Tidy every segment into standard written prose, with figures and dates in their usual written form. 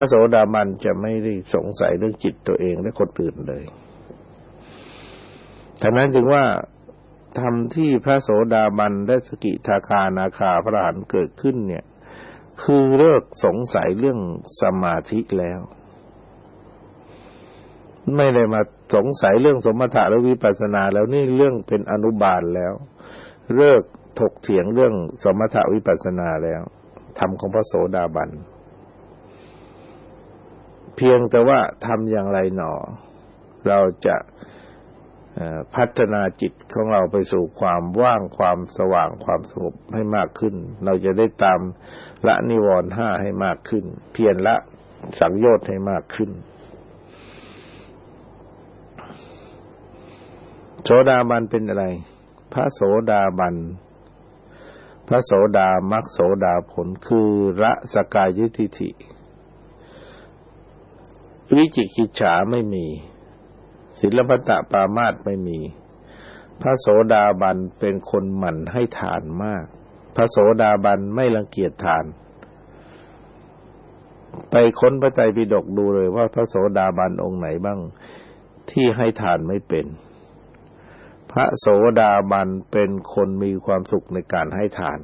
พระโสดาบันจะไม่ได้สงสัยเรื่องจิตตัวเองและคนอื่นเลยฉะนั้นจึงว่าธรรมที่พระโสดาบันและสกิทาคานาคาพระอรหันต์เกิดขึ้นเนี่ยคือเลิกสงสัยเรื่องสมาธิแล้วไม่ได้มาสงสัยเรื่องสมถะและวิปัสสนาแล้วนี่เรื่องเป็นอนุบาลแล้วเลิกถกเถียงเรื่องสมถะวิปัสสนาแล้วธรรมของพระโสดาบันเพียงแต่ว่าทำอย่างไรหนอเราจะพัฒนาจิตของเราไปสู่ความว่างความสว่างความสงบให้มากขึ้นเราจะได้ตามละนิวรณ์ห้าให้มากขึ้นเพียรละสังโยชน์ให้มากขึ้นโสดาบันเป็นอะไรพระโสดาบันพระโสดามรรคโสดาผลคือละสกายทิฏฐิวิจิกิจฉาไม่มีศีลพัตตปรามาสไม่มีพระโสดาบันเป็นคนหมั่นให้ทานมากพระโสดาบันไม่รังเกียจทานไปค้นพระไตรปิฎกดูเลยว่าพระโสดาบันองค์ไหนบ้างที่ให้ทานไม่เป็นพระโสดาบันเป็นคนมีความสุขในการให้ทาน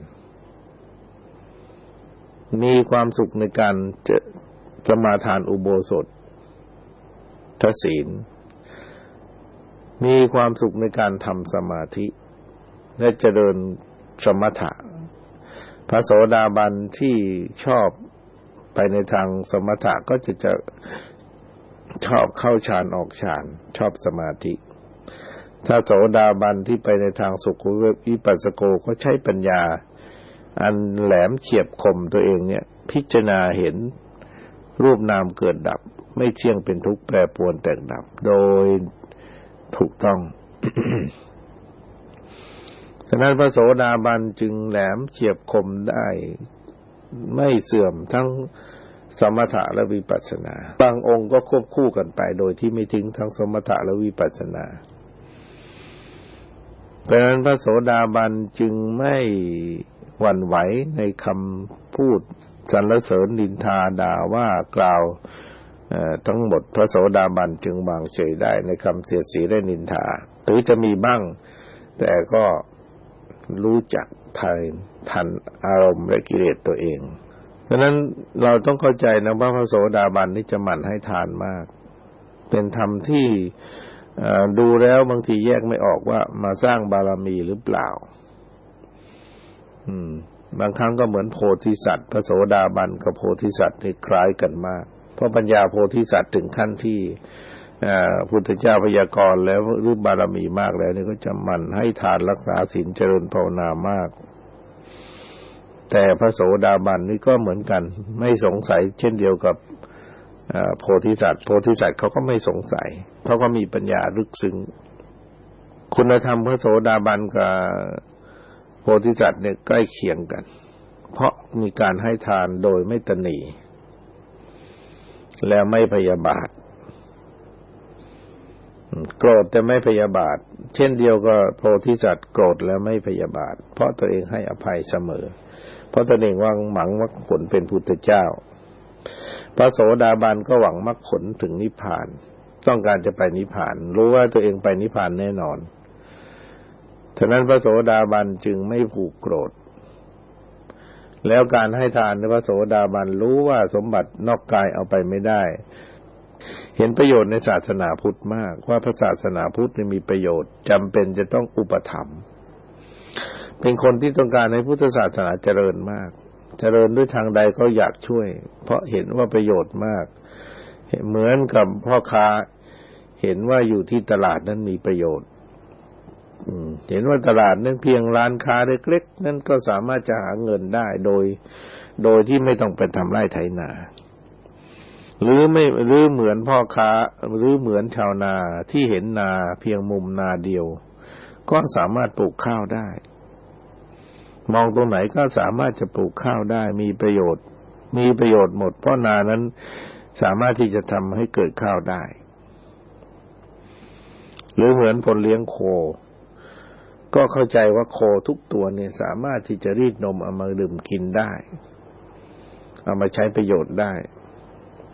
มีความสุขในการสมาทานอุโบสถศีลมีความสุขในการทำสมาธิและเจริญสมถะพระโสดาบันที่ชอบไปในทางสมถะก็จะชอบเข้าฌานออกฌานชอบสมาธิถ้าโสดาบันที่ไปในทางสุขวิปัสสโกก็ใช้ปัญญาอันแหลมเฉียบคมตัวเองเนี่ยพิจารณาเห็นรูปนามเกิดดับไม่เที่ยงเป็นทุกข์แปรปรวนแตกดับโดยถูกต้อง ฉะนั้นพระโสดาบันจึงแหลมเฉียบคมได้ไม่เสื่อมทั้งสมถะและวิปัสสนาบางองค์ก็ควบคู่กันไปโดยที่ไม่ทิ้งทั้งสมถะและวิปัสสนาเพราะฉะนั้นพระโสดาบันจึงไม่หวั่นไหวในคำพูดสรรเสริญนินทาด่าว่ากล่าวทั้งหมดพระโสดาบันจึงวางเฉยได้ในคำเสียดสีและนินทาหรือจะมีบ้างแต่ก็รู้จักทันอารมณ์และกิเลสตัวเองฉะนั้นเราต้องเข้าใจนะว่าพระโสดาบันนี่จะหมั่นให้ทานมากเป็นธรรมที่ดูแล้วบางทีแยกไม่ออกว่ามาสร้างบารมีหรือเปล่าบางครั้งก็เหมือนโพธิสัตว์พระโสดาบันกับโพธิสัตว์นี่คล้ายกันมากเพราะปัญญาโพธิสัตว์ถึงขั้นที่พุทธเจ้าพยากรณ์แล้วหรือบารมีมากแล้วนี่ก็จะหมั่นให้ทานรักษาศีลเจริญภาวนามากแต่พระโสดาบันนี่ก็เหมือนกันไม่สงสัยเช่นเดียวกับโพธิสัตว์เขาก็ไม่สงสัยเพราะก็มีปัญญาลึกซึ้งคุณธรรมพระโสดาบันกับโพธิสัตว์เนี่ยใกล้เคียงกันเพราะมีการให้ทานโดยไม่ตนีแล้วไม่พยาบาทโกรธแต่ไม่พยาบาทเช่นเดียวกับโพธิสัตว์โกรธแล้วไม่พยาบาทเพราะตัวเองให้อภัยเสมอเพราะตัวเองหวังมรรคผลเป็นพุทธเจ้าพระโสดาบันก็หวังมรรคผลถึงนิพพานต้องการจะไปนิพพานรู้ว่าตัวเองไปนิพพานแน่นอนฉะนั้นพระโสดาบันจึงไม่ผูกโกรธแล้วการให้ทานในพระโสดาบันรู้ว่าสมบัตินอกกายเอาไปไม่ได้เห็นประโยชน์ในศาสนาพุทธมากว่าพระศาสนาพุทธมีประโยชน์จำเป็นจะต้องอุปถัมภ์เป็นคนที่ต้องการให้พุทธศาสนาเจริญมากเจริญด้วยทางใดก็อยากช่วยเพราะเห็นว่าประโยชน์มากเหมือนกับพ่อค้าเห็นว่าอยู่ที่ตลาดนั้นมีประโยชน์เห็นว่าตลาดนั้นเพียงร้านค้าเล็กๆนั้นก็สามารถจะหาเงินได้โดยที่ไม่ต้องไปทำไร่ไถนาหรือเหมือนพ่อค้าหรือเหมือนชาวนาที่เห็นนาเพียงมุมนาเดียวก็สามารถปลูกข้าวได้มองตรงไหนก็สามารถจะปลูกข้าวได้มีประโยชน์หมดเพราะนานั้นสามารถที่จะทำให้เกิดข้าวได้หรือเหมือนคนเลี้ยงโคก็เข้าใจว่าโคทุกตัวเนี่ยสามารถที่จะรีดนมเอามาดื่มกินได้เอามาใช้ประโยชน์ได้